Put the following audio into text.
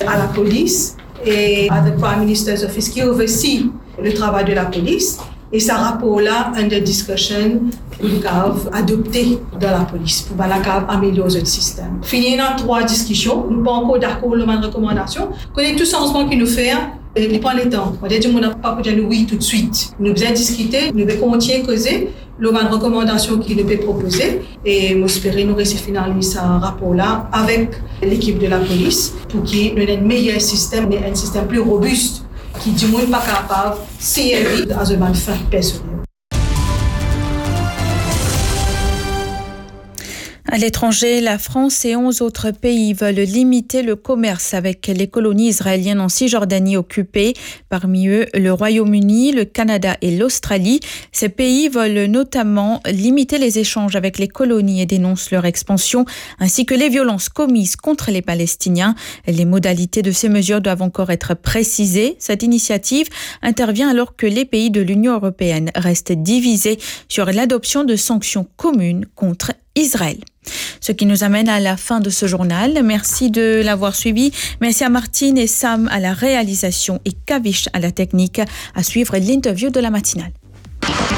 à la police et à the Prime Minister's Office qui oversee le travail de la police. Et ce rapport-là, under discussion, pour le cas adopté dans la police, pour le cas améliorer le système. Fini dans 3 discussions, nous ne sommes pas encore d'accord avec les recommandations. Connaît tout changement qu'il nous fait, il prend le temps. On a dit qu'on n'a pas dire oui tout de suite. Nous devons discuter, nous devons continuer à causer les recommandations qu'il nous peut proposer. Et j'espère que nous réussissons à finaliser ce rapport-là avec l'équipe de la police pour qu'il y ait un meilleur système, un système plus robuste qui du moins pas capable de servir à une fin personnelle. À l'étranger, la France et 11 autres pays veulent limiter le commerce avec les colonies israéliennes en Cisjordanie occupées. Parmi eux, le Royaume-Uni, le Canada et l'Australie. Ces pays veulent notamment limiter les échanges avec les colonies et dénoncent leur expansion, ainsi que les violences commises contre les Palestiniens. Les modalités de ces mesures doivent encore être précisées. Cette initiative intervient alors que les pays de l'Union européenne restent divisés sur l'adoption de sanctions communes contre Israël. Ce qui nous amène à la fin de ce journal. Merci de l'avoir suivi. Merci à Martine et Sam à la réalisation et Kavish à la technique. À suivre l'interview de la matinale.